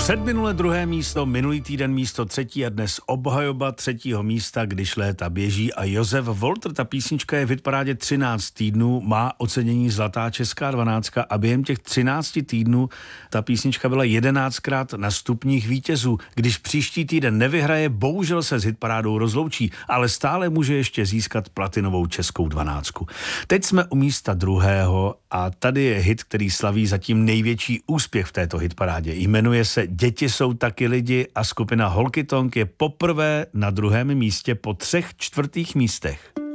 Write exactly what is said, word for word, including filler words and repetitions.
Předminule druhé místo, minulý týden místo třetí a dnes obhajoba třetího místa, Když léta běží, a Josef Volter. Ta písnička je v hitparádě třináct týdnů, má ocenění Zlatá česká dvanáctka a během těch třinácti týdnů ta písnička byla jedenáctkrát na stupních vítězů. Když příští týden nevyhraje, bohužel se s hitparádou rozloučí, ale stále může ještě získat platinovou českou dvanáctku. Teď jsme u místa druhého a tady je hit, který slaví zatím největší úspěch v této hitparádě. Jmenuje se Děti jsou taky lidi a skupina Holky Tonk je poprvé na druhém místě po třech čtvrtých místech.